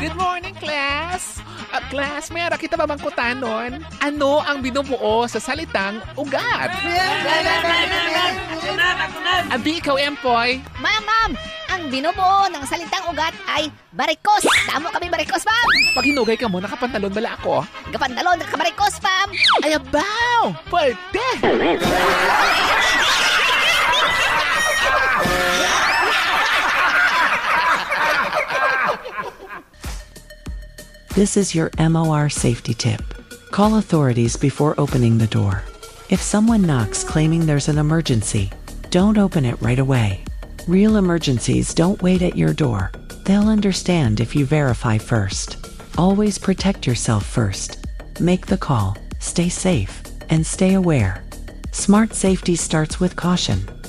Good morning, class! Class, may ara kita mamangkutanon. Ano ang binubuo sa salitang ugat? Abi, ikaw, Empoy. Ma'am! Ang binubuo ng salitang ugat ay barikos. Tamo kami barikos, ma'am. Pag hinugay ka mo, nakapantalon bala ako. Kapandalon, nakabarikos, ma'am. Ay, abaw! Pwede! This is your MOR safety tip. Call authorities before opening the door. If someone knocks claiming there's an emergency, don't open it right away. Real emergencies don't wait at your door. They'll understand if you verify first. Always protect yourself first. Make the call, stay safe, and stay aware. Smart safety starts with caution.